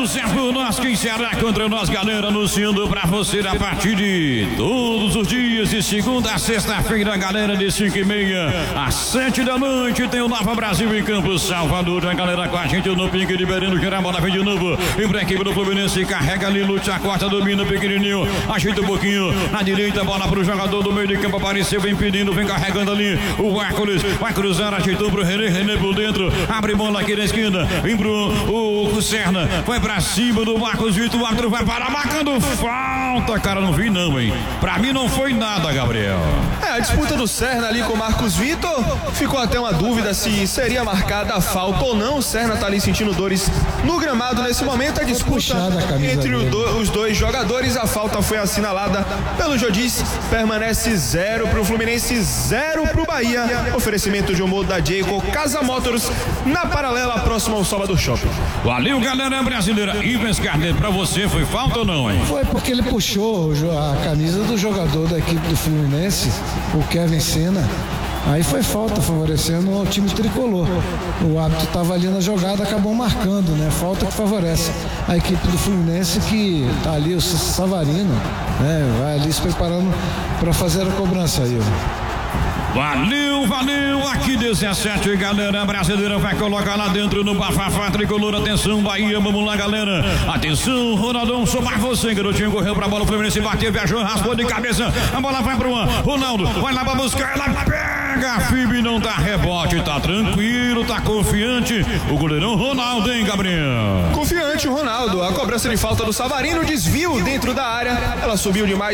certo por nós, quem será contra nós, galera, anunciando pra você a partir de todos os dias, de segunda a sexta-feira, galera, de 5h30 às 7 da noite, tem o Nova Brasil em Campos, Salvador, a galera com a gente no pique, liberando, gerar a bola, vem de novo, em pra equipe do Fluminense, carrega ali, Lute, a corta, domina, pequenininho, ajeita um pouquinho, na direita, bola pro jogador do meio de campo, apareceu, vem pedindo, vem carregando ali, o Hércules, vai cruzar, ajeitou pro René por dentro, abre bola aqui na esquerda, vem pro o Serna, vai pra cima do Marcos Vitor, o árbitro vai parar, marcando falta, cara, não vi não, hein, pra mim não foi nada, Gabriel. A disputa do Serna ali com o Marcos Vitor, ficou até uma dúvida se seria marcada a falta ou não. O Serna tá ali sentindo dores no gramado nesse momento. A disputa entre os dois jogadores, a falta foi assinalada pelo juiz, permanece 0 pro Fluminense, 0 pro Bahia. Oferecimento de humor da Jayco Casa Motors, na paralela próxima ao Salvador Shopping. Valeu, galera brasileira. Ives Carneiro, pra você foi falta ou não, hein? Foi porque ele puxou a camisa do jogador da equipe do Fluminense, o Kevin Sena. Aí foi falta, favorecendo o time tricolor. O árbitro estava ali na jogada, acabou marcando, né? Falta que favorece a equipe do Fluminense, que tá ali, o Savarino, né? Vai ali se preparando para fazer a cobrança aí, ó. Valeu, aqui 17, galera brasileira, vai colocar lá dentro no bafafá tricolor, atenção Bahia, vamos lá, galera, atenção, Ronaldão, sou mais você, garotinho, correu pra bola, o Fluminense bateu, viajou, raspou de cabeça, a bola vai pro Ronaldo, vai lá pra buscar, ela pega, a FIB não dá rebote, tá tranquilo, tá confiante, o goleirão Ronaldo, hein, Gabriel? Confiante o Ronaldo, a cobrança de falta do Savarino, desvio dentro da área, ela subiu demais.